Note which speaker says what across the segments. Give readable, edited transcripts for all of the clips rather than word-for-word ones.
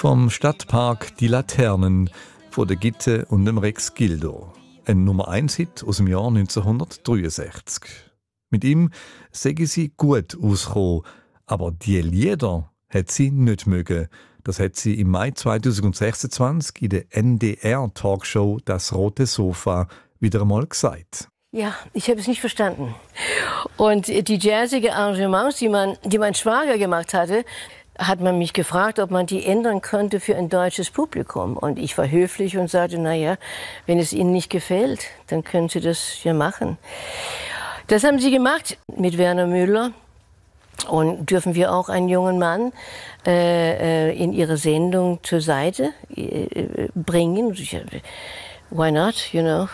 Speaker 1: Vom Stadtpark Die Laternen von der Gitte und dem Rex Gildo. Ein Nummer-1-Hit aus dem Jahr 1963. Mit ihm sei sie gut ausgekommen, aber die Lieder hat sie nicht mögen. Das hat sie im Mai 2026 in der NDR-Talkshow «Das rote Sofa» wieder einmal gesagt.
Speaker 2: Ja, ich habe es nicht verstanden. Und die jazzige Arrangements, die mein Schwager gemacht hatte, hat man mich gefragt, ob man die ändern könnte für ein deutsches Publikum. Und ich war höflich und sagte, naja, wenn es Ihnen nicht gefällt, dann können Sie das ja machen. Das haben sie gemacht mit Werner Müller. Und dürfen wir auch einen jungen Mann in ihre Sendung zur Seite bringen? Why not, you know?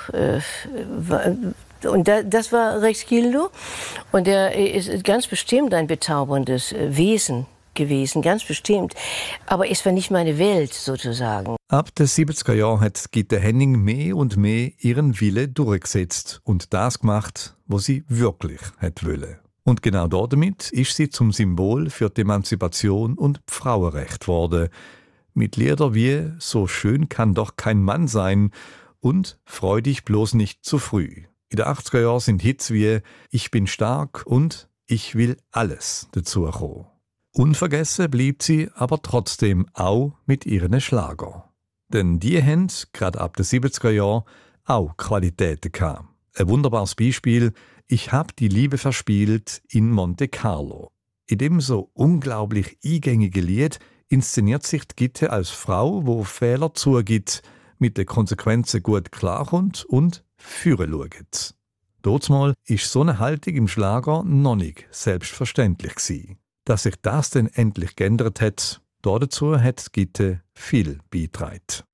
Speaker 2: Und das war Rex Gildo. Und er ist ganz bestimmt ein bezauberndes Wesen gewesen, ganz bestimmt. Aber es war nicht meine Welt, sozusagen.
Speaker 1: Ab den 70er Jahren hat Gitte Henning mehr und mehr ihren Wille durchgesetzt und das gemacht, was sie wirklich wollte. Und genau damit ist sie zum Symbol für die Emanzipation und Frauenrecht geworden. Mit Liedern wie «So schön kann doch kein Mann sein» und «Freu dich bloß nicht zu früh». In den 80er Jahren sind Hits wie «Ich bin stark» und «Ich will alles» dazugekommen. Unvergessen blieb sie aber trotzdem auch mit ihren Schlager. Denn die haben, gerade ab den 70er Jahren, auch Qualitäten gehabt. Ein wunderbares Beispiel: «Ich hab die Liebe verspielt» in Monte Carlo. In dem so unglaublich eingängigen Lied inszeniert sich die Gitte als Frau, wo Fehler zugibt, mit den Konsequenzen gut klarkommt und führen schaut. Dortmal ist so eine Haltung im Schlager noch nicht selbstverständlich gewesen. Dass sich das denn endlich geändert hat, dazu hat Gitte viel beigetragen.